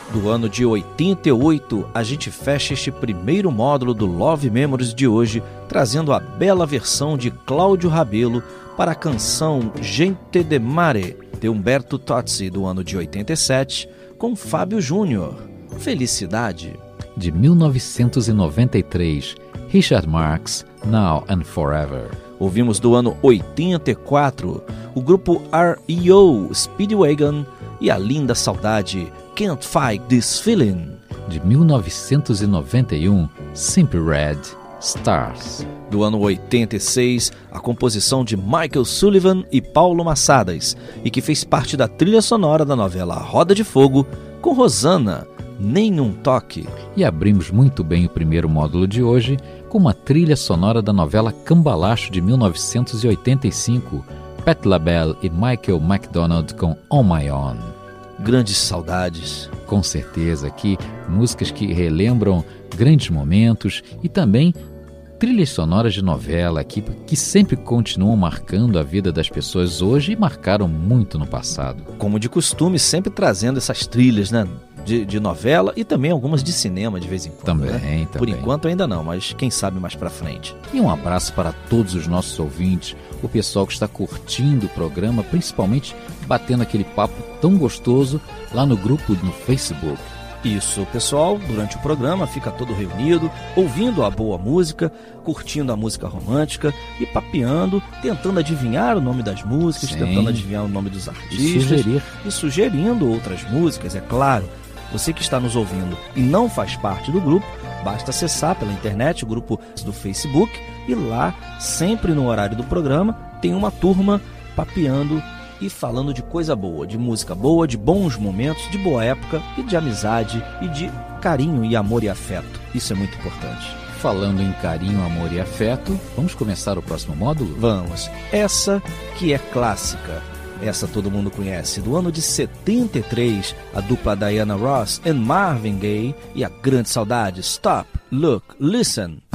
do ano de 88, a gente fecha este primeiro módulo do Love Memories de hoje, trazendo a bela versão de Cláudio Rabelo para a canção Gente de Mare, de Umberto Tozzi, do ano de 87, com Fábio Júnior. Felicidade. De 1993, Richard Marx, Now and Forever. Ouvimos do ano 84, o grupo R.E.O. Speedwagon e a linda saudade Can't Fight This Feeling. De 1991, Simply Red, Stars. Do ano 86, a composição de Michael Sullivan e Paulo Massadas, e que fez parte da trilha sonora da novela Roda de Fogo, com Rosana, Nenhum Toque. E abrimos muito bem o primeiro módulo de hoje com uma trilha sonora da novela Cambalacho de 1985, Patti LaBelle e Michael McDonald com On My Own. Grandes saudades. Com certeza, aqui músicas que relembram grandes momentos e também trilhas sonoras de novela aqui que sempre continuam marcando a vida das pessoas hoje e marcaram muito no passado. Como de costume, sempre trazendo essas trilhas, né? De novela e também algumas de cinema de vez em quando. Também. Por enquanto ainda não, mas quem sabe mais pra frente. E um abraço para todos os nossos ouvintes, o pessoal que está curtindo o programa, principalmente batendo aquele papo tão gostoso lá no grupo no Facebook. Isso, pessoal, durante o programa fica todo reunido, ouvindo a boa música, curtindo a música romântica e papeando, tentando adivinhar o nome das músicas, tentando adivinhar o nome dos artistas e sugerindo outras músicas, é claro. Você que está nos ouvindo e não faz parte do grupo, basta acessar pela internet o grupo do Facebook e lá, sempre no horário do programa, tem uma turma papeando e falando de coisa boa, de música boa, de bons momentos, de boa época e de amizade e de carinho e amor e afeto. Isso é muito importante. Falando em carinho, amor e afeto, vamos começar o próximo módulo? Vamos. Essa que é clássica. Essa todo mundo conhece, do ano de 73, a dupla Diana Ross e Marvin Gaye e a grande saudade Stop, Look, Listen.